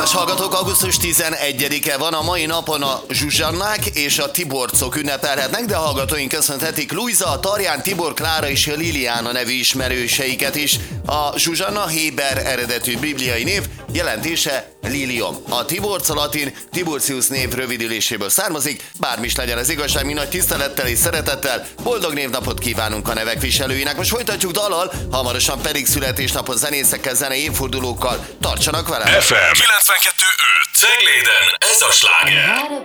Kedves hallgatók, augusztus 11-e van, a mai napon a Zsuzsannák és a Tiborcok ünnepelhetnek, de a hallgatóink köszönhetik Luisa, Tarján, Tibor, Klára és Liliana nevű ismerőseiket is. A Zsuzsanna héber eredetű bibliai név, jelentése Lilium. A Tiborc a latin Tiburcius név rövidüléséből származik, bármi is legyen az igazság, mi nagy tisztelettel és szeretettel boldog névnapot kívánunk a nevek viselőinek. Most folytatjuk dallal, hamarosan pedig születésnapot zenészekkel, zenei évfordulókkal. Tartsanak velem! FM 92.5 Cegléden, ez a sláger!